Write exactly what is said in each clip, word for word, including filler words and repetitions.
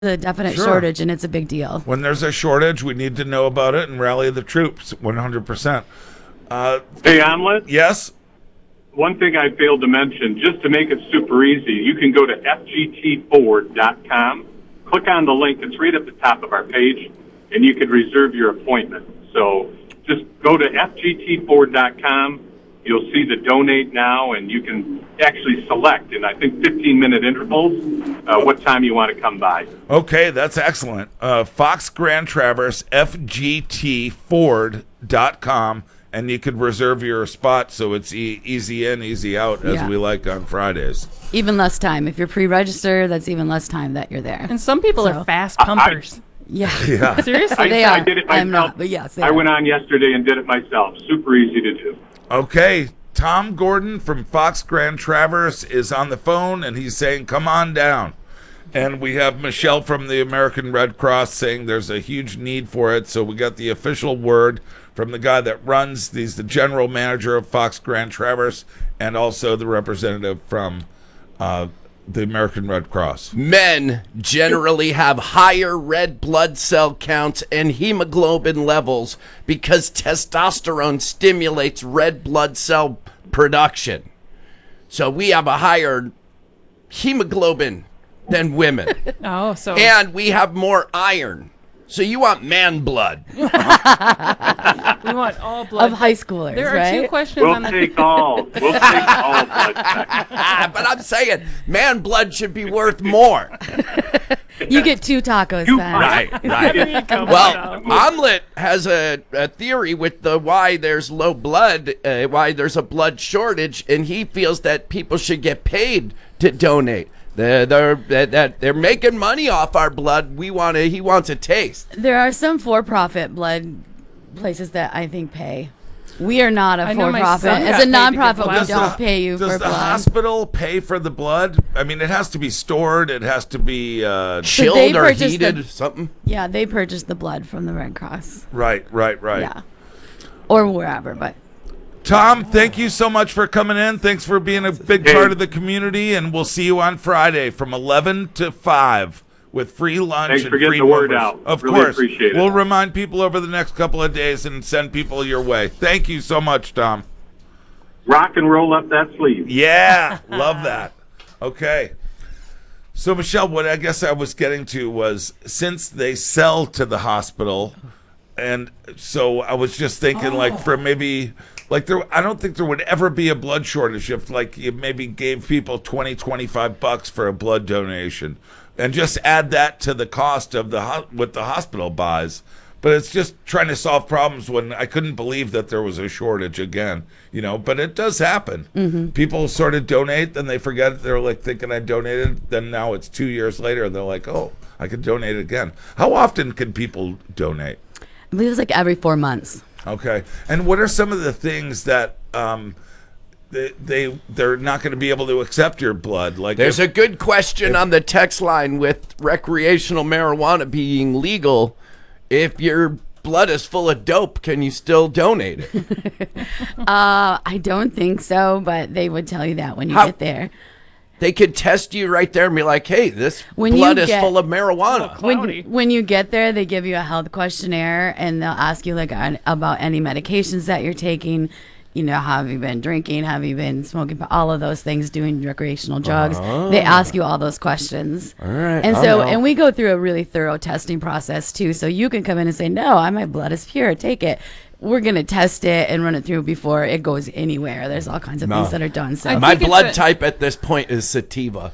a definite Sure. shortage, and it's a big deal. When there's a shortage, we need to know about it and rally the troops one hundred percent. Uh, Hey, Omelet, yes? one thing I failed to mention, just to make it super easy, you can go to f g t ford dot com, click on the link, it's right at the top of our page, and you can reserve your appointment. So just go to f g t ford dot com, you'll see the donate now, and you can actually select in, I think, fifteen-minute intervals uh, what time you want to come by. Okay, that's excellent. Uh, Fox Grand Traverse, f g t ford dot com, and you could reserve your spot so it's e- easy in, easy out, as Yeah. we like on Fridays. Even less time. If you're pre-registered, that's even less time that you're there. And some people So- are fast pumpers. Yeah. Yeah. Seriously. I, They I are. did it I'm myself. not, but yes, they I are. went on yesterday and did it myself. Super easy to do. Okay, Tom Gordon from Fox Grand Traverse is on the phone, and he's saying, come on down. And we have Michelle from the American Red Cross saying there's a huge need for it. So we got the official word from the guy that runs, he's the general manager of Fox Grand Traverse, and also the representative from uh, the American Red Cross. Men generally have higher red blood cell counts and hemoglobin levels because testosterone stimulates red blood cell production. So we have a higher hemoglobin than women. Oh, so And we have more iron. So you want man blood. we want all blood. Of high schoolers, There are right? two questions We'll on the take all. We'll take all blood types. Ah, but I'm saying man blood should be worth more. You get two tacos You- then. Right, right. There you go. Well, Omelet has a, a theory with the why there's low blood, uh, why there's a blood shortage, and he feels that people should get paid to donate. They're they're that they're, they're making money off our blood. We want to. He wants a taste. There are some for-profit blood places that I think pay. We are not a I know my for-profit. son As got a paid to get nonprofit, blood. we Does don't the- pay you Does for the blood. hospital pay for the blood? I mean, it has to be stored. It has to be uh, Chilled they or purchased heated, the- something. Yeah, they purchase the blood from the Red Cross. right, right, right. Yeah. Or wherever, but Tom, thank you so much for coming in. Thanks for being a big Hey. part of the community, and we'll see you on Friday from eleven to five with free lunch Thanks and for getting free the word members. out. Of Really course. appreciate it. We'll remind people over the next couple of days and send people your way. Thank you so much, Tom. Rock and roll up that sleeve. Yeah, love that. Okay. So, Michelle, what I guess I was getting to was since they sell to the hospital, and so I was just thinking, like, for maybe, like, there, I don't think there would ever be a blood shortage if, like, you maybe gave people twenty, twenty-five bucks for a blood donation, and just add that to the cost of the ho- what the hospital buys. But it's just trying to solve problems when I couldn't believe that there was a shortage again, you know, but it does happen. Mm-hmm. People sort of donate, then they forget, they're like thinking I donated, then now it's two years later, and they're like, oh, I could donate again. How often can people donate? I believe it's like every four months. Okay. And what are some of the things that um, they, they, they're not going to be able to accept your blood? Like There's if- a good question on the text line with recreational marijuana being legal. If your blood is full of dope, can you still donate it? Uh, I don't think so, but they would tell you that when you How- get there. They could test you right there and be like, hey, this When blood you is get- full of marijuana. Cloudy. When, when you get there, they give you a health questionnaire, and they'll ask you like on, about any medications that you're taking. You know, have you been drinking? Have you been smoking? All of those things, doing recreational drugs. They ask you all those questions. All right, And I'll so, know. and we go through a really thorough testing process too. So you can come in and say, no, I, my blood is pure. Take it. We're going to test it and run it through before it goes anywhere. There's all kinds of No. things that are done. So I My think it's blood a- type at this point is sativa.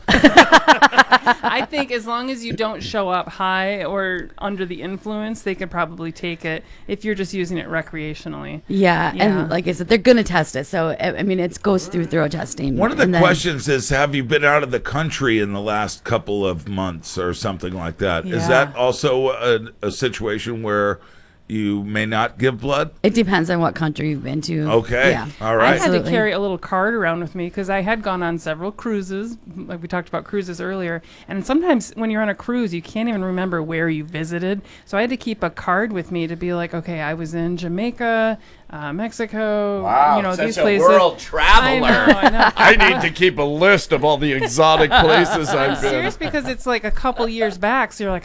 I think as long as you don't show up high or under the influence, they could probably take it if you're just using it recreationally. yeah, Yeah. and like I said, they're going to test it. So I I mean, it goes through thorough testing. One of the And then- questions is, have you been out of the country in the last couple of months or something like that? Is Yeah. that also a, a situation where you may not give blood? It depends on what country you've been to. Okay. Yeah. All I right. had to Absolutely. carry a little card around with me because I had gone on several cruises, like we talked about cruises earlier. And sometimes when you're on a cruise, you can't even remember where you visited. So I had to keep a card with me to be like, okay, I was in Jamaica, uh, Mexico, Wow, you know, such these a places. world traveler. I know, I know. I need to keep a list of all the exotic places I'm I've been. serious because it's like a couple years back, so you're like,